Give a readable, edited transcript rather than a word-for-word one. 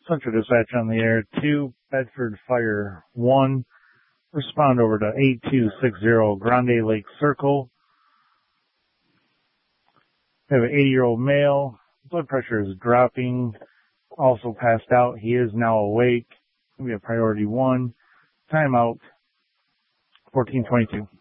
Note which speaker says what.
Speaker 1: Central Dispatch on the air. 2, Bedford Fire 1. Respond over to 8260 Grande Lake Circle. We have an 80-year-old male. Blood pressure is dropping. Also passed out. He is now awake. We have priority 1. Timeout 14:22.